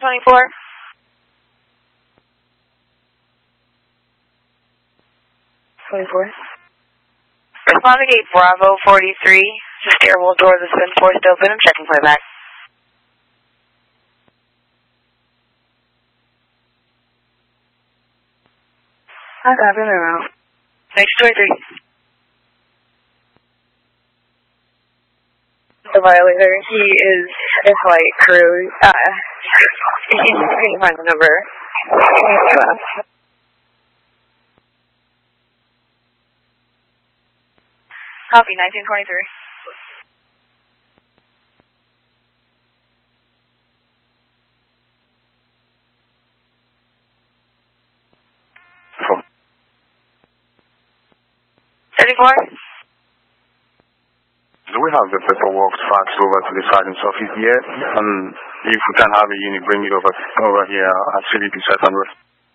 24. Respond to gate Bravo 43. The stairwell door that's been forced open. I'm checking playback. I got it around. Next 23. The violator, he is a flight crew. He's trying to find the number. Copy, 1923. Cool. 34. Do we have the paperwork faxed over to the sergeant's office yet? And if we can have a unit, bring it over here at CDP 700.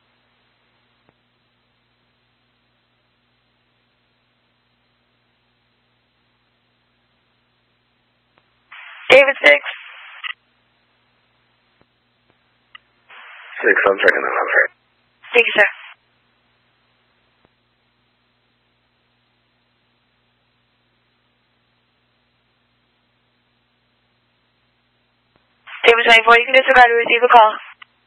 David 6. 6, I'm checking that number. Thank you, sir. David 24, you can disregard to receive a call.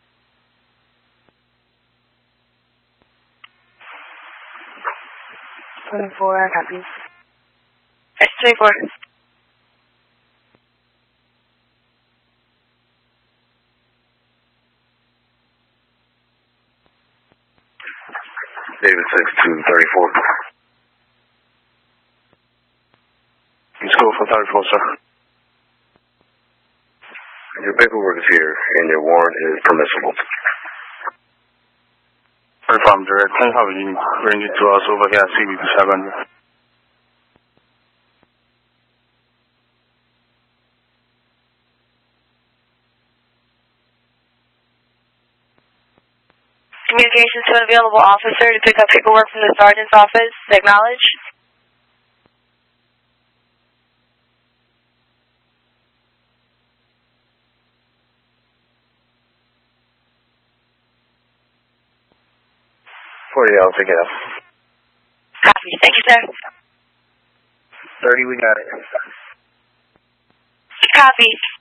Copy. Next 24. David 6-2-34. Let's go for 34, sir. Your paperwork is here, and your warrant is permissible. Confirmed, direct. Can you have a unit bring it to us over here at CDP 700? Communications to an available officer to pick up paperwork from the sergeant's office. Acknowledge. I'll pick it up. Copy. Thank you, sir. 30, we got it. Copy.